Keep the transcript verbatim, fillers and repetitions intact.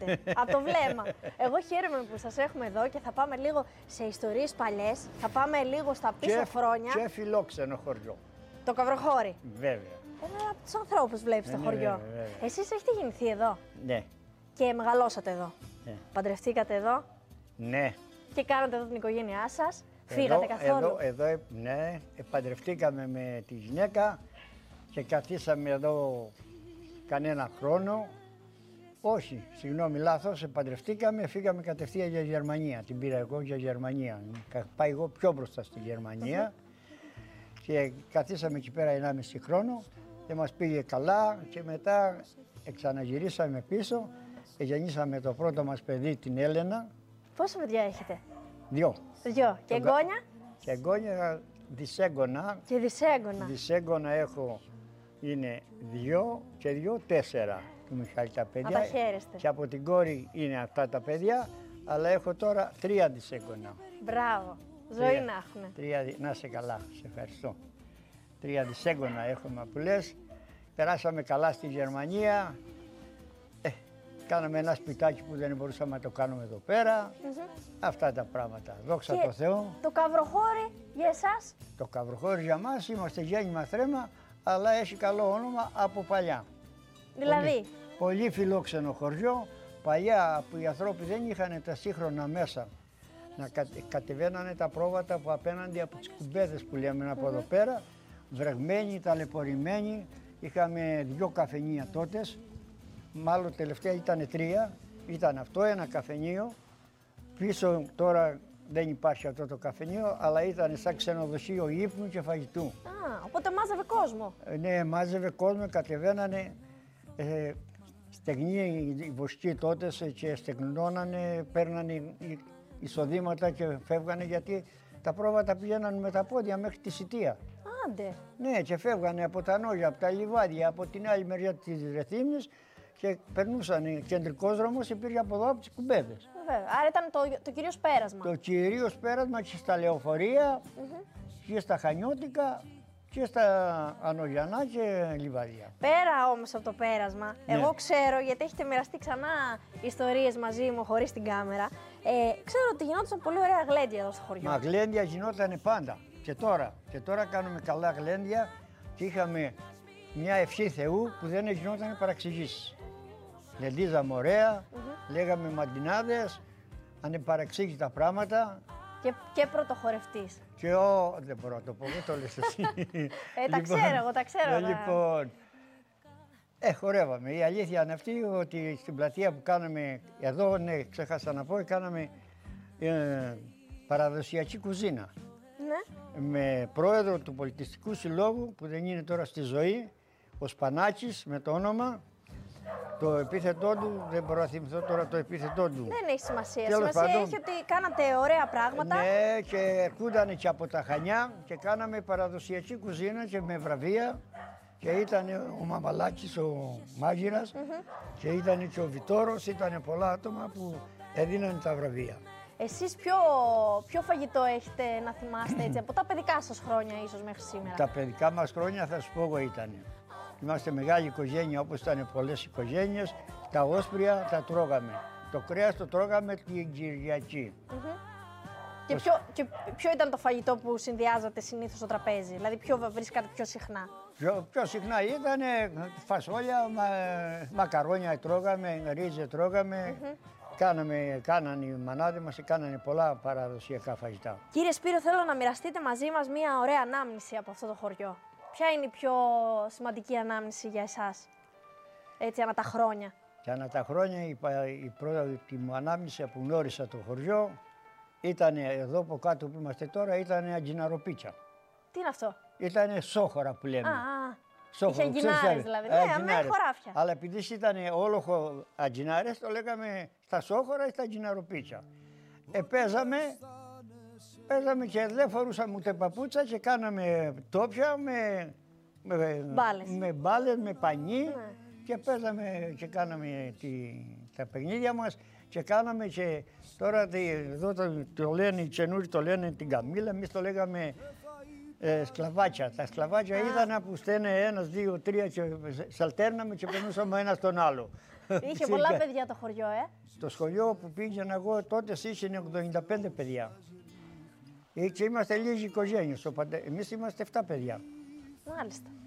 φαίνεται από το βλέμμα. Εγώ χαίρομαι που σας έχουμε εδώ και θα πάμε λίγο σε ιστορίες παλιές. Θα πάμε λίγο στα πίσω και, χρόνια. Και φιλόξενο χωριό. Το Καβροχώρι. Βέβαια. Ένα από τους ανθρώπους βλέπεις το ναι, χωριό. βέβαια, βέβαια. Εσείς έχετε γεννηθεί εδώ. Ναι. Και μεγαλώσατε εδώ. Ναι. Παντρευτήκατε εδώ. Ναι. Και κάνατε εδώ την οικογένειά σας. Φύγατε εδώ, καθόλου. Εδώ, εδώ, ναι, παντρευτήκαμε με τη γυναίκα και καθίσαμε εδώ κανένα χρόνο. Όχι, συγγνώμη, λάθος, παντρευτήκαμε, φύγαμε κατευθείαν για Γερμανία. Την πήρα εγώ για Γερμανία. Πάει εγώ πιο μπροστά στη Γερμανία mm-hmm. και καθίσαμε εκεί πέρα ενάμιση χρόνο και μας πήγε καλά και μετά ξαναγυρίσαμε πίσω και γεννήσαμε το πρώτο μας παιδί, την Έλενα. Πόσα παιδιά έχετε? Δυο. Δυο. Και εγγόνια? Και εγγόνια δισέγγωνα. Και δισέγγωνα. Δισέγγωνα έχω, είναι δυο και δυο τέσσερα του Μιχάλη τα παιδιά. Να τα χαίρεστε. Και από την κόρη είναι αυτά τα παιδιά, αλλά έχω τώρα τρία δισέγγωνα. Μπράβο. Ζωή τρία, να έχουν. Τρία, να είσαι καλά, σε ευχαριστώ. Τρία δισέγγωνα έχουμε που λες. Περάσαμε καλά στη Γερμανία. Ε, κάναμε ένα σπιτάκι που δεν μπορούσαμε να το κάνουμε εδώ πέρα. Mm-hmm. Αυτά τα πράγματα. Δόξα τω Θεώ. Το Καβροχώρι για εσάς? Το Καβροχώρι για μας είμαστε γέννημα θρέμα, αλλά έχει καλό όνομα από παλιά. Δηλαδή? Πολύ, πολύ φιλόξενο χωριό. Παλιά που οι άνθρωποι δεν είχαν τα σύγχρονα μέσα. Να κατε, κατεβαίνανε τα πρόβατα που απέναντι από τις κουμπέδες που λέμε από mm-hmm. εδώ πέρα. Βρεγμένοι, ταλαιπωρημένοι. Είχαμε δυο καφενεία τότε. Μάλλον τελευταία ήταν τρία. Ήταν αυτό, ένα καφενείο. Πίσω τώρα δεν υπάρχει αυτό το καφενείο, αλλά ήταν σαν ξενοδοχείο ύπνου και φαγητού. Α, οπότε μάζευε κόσμο. Ε, ναι, μάζευε κόσμο, κατεβαίνανε. Ε, στεγνοί οι βοσκοί τότε και στεγνώνανε, παίρνανε εισοδήματα και φεύγανε γιατί τα πρόβατα πηγαίναν με τα πόδια μέχρι τη Σιτία. Άντε. Ναι, και φεύγανε από τα νόγια, από τα λιβάδια, από την άλλη μεριά της Ρεθύμνης και περνούσαν κεντρικός δρόμος, υπήρχε από εδώ από τις κουμπέδες. Βέβαια. Άρα ήταν το, το κυρίως πέρασμα. Το κυρίως πέρασμα και στα λεωφορεία mm-hmm. και στα Χανιώτικα και στα Ανογιανά και Λιβάδια. Πέρα όμως από το πέρασμα, ναι. εγώ ξέρω, γιατί έχετε μοιραστεί ξανά ιστορίες μαζί μου χωρίς την κάμερα, ε, ξέρω ότι γινόντουσαν πολύ ωραία γλέντια εδώ στο χωριό. Μα γλέντια γινόταν πάντα. Και τώρα. Και τώρα κάνουμε καλά γλέντια και είχαμε μια ευχή Θεού που δεν γινόταν παραξηγήσεις. Γλεντίζαμε ωραία, mm-hmm. λέγαμε μαντινάδες, ανεπαραξήγητα πράγματα. Και, και πρωτοχορευτής. Και ο... δεν μπορώ να το πω, δεν το λες εσύ. ε, τα λοιπόν, ξέρω εγώ, τα ξέρω. Ε, λοιπόν, ε, χορεύαμε. Η αλήθεια είναι αυτή ότι στην πλατεία που κάναμε εδώ, ναι, ξέχασα να πω, κάναμε ε, παραδοσιακή κουζίνα. Ναι. Με πρόεδρο του Πολιτιστικού Συλλόγου, που δεν είναι τώρα στη ζωή, ο Σπανάκης με το όνομα. Το επίθετό του, δεν μπορώ να θυμηθώ τώρα το επίθετό του. Δεν έχει σημασία. Τέλος σημασία πάντων, έχει ότι κάνατε ωραία πράγματα. Ναι, και ερχόταν και από τα Χανιά και κάναμε παραδοσιακή κουζίνα και με βραβεία. Και ήταν ο Μαμαλάκης, ο μάγειρας, mm-hmm. και ήταν και ο Βιτόρος, ήταν πολλά άτομα που έδιναν τα βραβεία. Εσείς ποιο, ποιο φαγητό έχετε να θυμάστε έτσι, από τα παιδικά σας χρόνια ίσως μέχρι σήμερα? Τα παιδικά μας χρόνια θα σου πω εγώ ήταν. Είμαστε μεγάλη οικογένεια, όπως ήταν πολλές οικογένειες, τα όσπρια τα τρώγαμε. Το κρέας το τρώγαμε την Κυριακή. Mm-hmm. Και, ποιο, και ποιο ήταν το φαγητό που συνδυάζατε συνήθως στο τραπέζι, δηλαδή ποιο βρίσκατε πιο συχνά? Πιο, πιο συχνά ήταν φασόλια, μα, μακαρόνια τρώγαμε, ρύζι τρώγαμε. Mm-hmm. Κάναμε, κάνανε οι μανάδες μας, κάνανε πολλά παραδοσιακά φαγητά. Κύριε Σπύρο, θέλω να μοιραστείτε μαζί μας μια ωραία ανάμνηση από αυτό το χωριό. Ποια είναι η πιο σημαντική ανάμνηση για εσάς, έτσι ανά τα χρόνια? Και ανά τα χρόνια η, η πρώτη μου ανάμνηση που γνώρισα το χωριό ήταν εδώ από κάτω που είμαστε τώρα, ήταν Αγγιναροπίτσα. Τι είναι αυτό? Ήταν σόχορα που λέμε. Α, α. Σόχορα, είχε αγγινάρες δηλαδή, ναι, με χωράφια. Αλλά επειδή ήταν όλοχο αγγινάρες, το λέγαμε στα σόχορα ή στα Αγγιναροπίτσα. Ε, παίζαμε, παίζαμε και δεν φορούσαμε ούτε παπούτσα και κάναμε τόπια με με μπάλες, με, μπάλες, με πανί, ναι. Και παίζαμε και κάναμε τη, τα παιχνίδια μας και κάναμε και τώρα εδώ το, το λένε οι καινούριοι, το λένε την καμίλα, εμείς το λέγαμε ε, σκλαβάκια. Τα σκλαβάκια ήταν που στένε ένας, δύο, τρία και σαλτέρναμε και περνούσαμε ένα στον άλλο. Είχε πολλά παιδιά το χωριό, ε. Το σχολείο που πήγαινα εγώ τότε είχε ογδόντα πέντε παιδιά. Και είμαστε λίγοι οικογένειες. Εμείς είμαστε επτά παιδιά. Μάλιστα.